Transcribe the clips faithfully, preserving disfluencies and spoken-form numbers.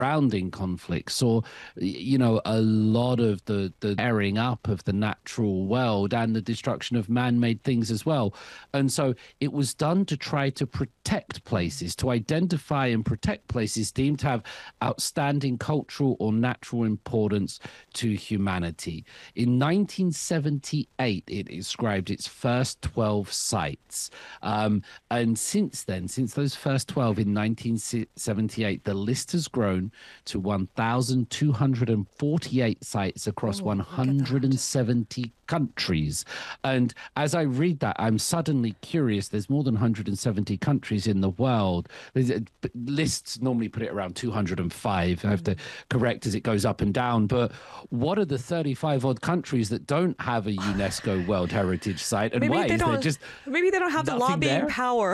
surrounding conflicts, or you know, a lot of the the tearing up of the natural world and the destruction of man-made things as well. And so it was done to try to protect places, to identify and protect places deemed to have outstanding cultural or natural importance to humanity. In nineteen seventy-eight, it described its first twelve sites, um, and since then, since those first twelve in nineteen seventy-eight, the list has grown to one thousand two hundred forty-eight sites across Oh, one hundred seventy countries. And as I read that, I'm suddenly curious. There's more than one hundred seventy countries in the world. There's, lists normally put it around two hundred five. I have to correct as it goes up and down. But what are the thirty-five odd countries that don't have a UNESCO World Heritage Site? And maybe why? they Is there don't. just Maybe they don't have the nothing lobbying there? power.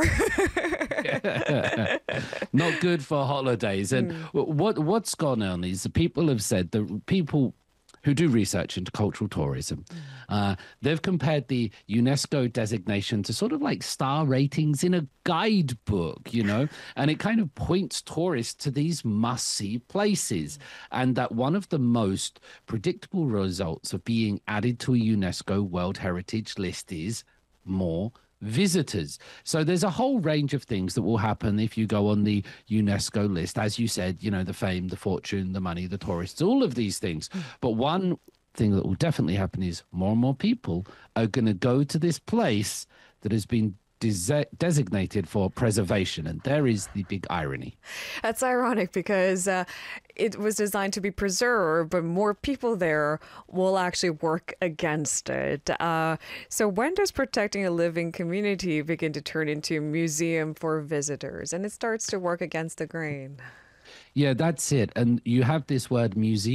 Not good for holidays. And what what's gone on is the people have said, the people who do research into cultural tourism, uh, they've compared the UNESCO designation to sort of like star ratings in a guidebook, you know, and it kind of points tourists to these must-see places. And that one of the most predictable results of being added to a UNESCO World Heritage List is more visitors. So there's a whole range of things that will happen if you go on the UNESCO list. As you said, you know, the fame, the fortune, the money, the tourists, all of these things. But one thing that will definitely happen is more and more people are going to go to this place that has been Dese- designated for preservation, and there is the big irony. That's ironic because uh, it was designed to be preserved, but more people there will actually work against it. Uh, so when does protecting a living community begin to turn into a museum for visitors, and it starts to work against the grain? Yeah, that's it. And you have this word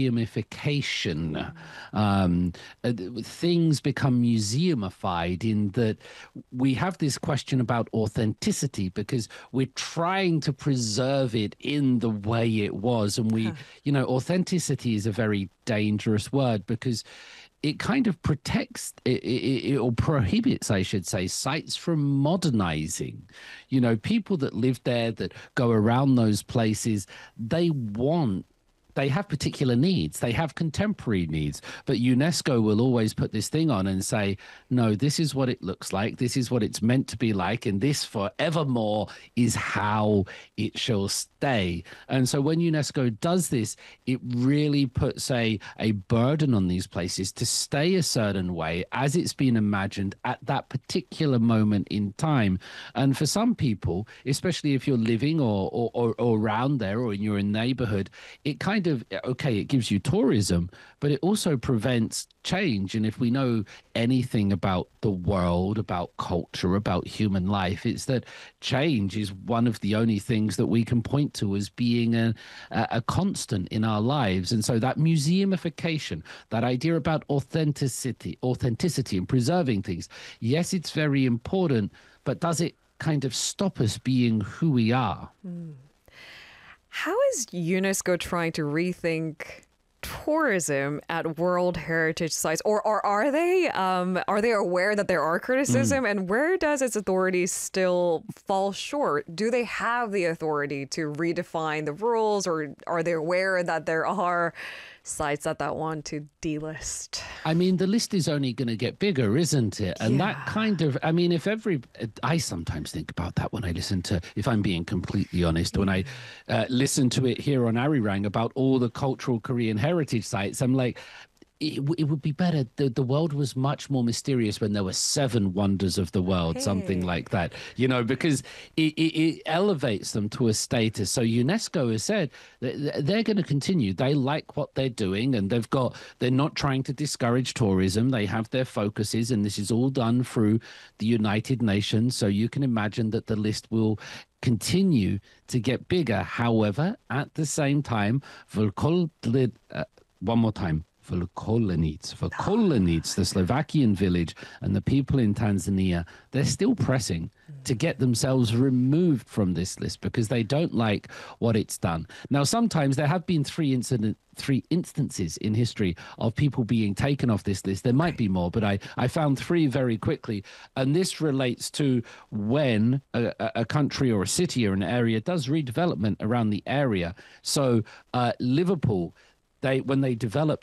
museumification. Um, uh, things become museumified in that we have this question about authenticity because we're trying to preserve it in the way it was. And we, huh. you know, authenticity is a very dangerous word because it kind of protects, it, it, it or prohibits, I should say, sites from modernizing. You know, people that live there, that go around those places, they want, they have particular needs. They have contemporary needs. But UNESCO will always put this thing on and say, no, this is what it looks like. This is what it's meant to be like. And this forevermore is how it shall stay. And so when UNESCO does this, it really puts a, a burden on these places to stay a certain way as it's been imagined at that particular moment in time. And for some people, especially if you're living or, or, or, or around there or in your neighborhood, it kind of, okay, it gives you tourism, but it also prevents change. And if we know anything about the world, about culture, about human life, it's that change is one of the only things that we can point to as being a, a constant in our lives. And so that museumification, that idea about authenticity, authenticity and preserving things, yes, it's very important, but does it kind of stop us being who we are? Mm. How is UNESCO trying to rethink tourism at World Heritage Sites, or, or are they um, are they aware that there are criticism, mm. and where does its authority still fall short? Do they have the authority to redefine the rules, or are they aware that there are sites that, that want to delist? I mean, the list is only going to get bigger, isn't it? And yeah. that kind of, I mean, if every, I sometimes think about that when I listen to, if I'm being completely honest, when I uh, listen to it here on Arirang about all the cultural Korean heritage sites, I'm like, It, it would be better. The, the world was much more mysterious when there were seven wonders of the world, hey. something like that, you know, because it, it, it elevates them to a status. So UNESCO has said that they're going to continue. They like what they're doing, and they've got, they're not trying to discourage tourism. They have their focuses, and this is all done through the United Nations. So you can imagine that the list will continue to get bigger. However, at the same time, uh, one more time. for Kolenic, for Kolenic, the Slovakian village, and the people in Tanzania, they're still pressing to get themselves removed from this list because they don't like what it's done. Now, sometimes there have been three incident, three instances in history of people being taken off this list. There might be more, but I, I found three very quickly. And this relates to when a, a country or a city or an area does redevelopment around the area. So uh, Liverpool, They, when they developed